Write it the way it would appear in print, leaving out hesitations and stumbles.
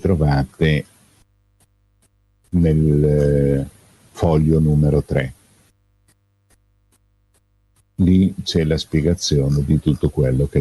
trovate nel foglio numero 3. Lì c'è la spiegazione di tutto quello che